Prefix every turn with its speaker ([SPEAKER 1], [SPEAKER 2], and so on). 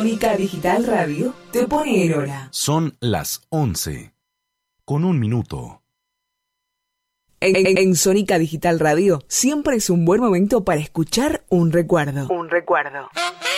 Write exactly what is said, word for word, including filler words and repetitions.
[SPEAKER 1] Sónica Digital Radio te pone en hora.
[SPEAKER 2] Son las once, con un minuto.
[SPEAKER 1] En, en, en Sónica Digital Radio siempre es un buen momento para escuchar un recuerdo. Un recuerdo.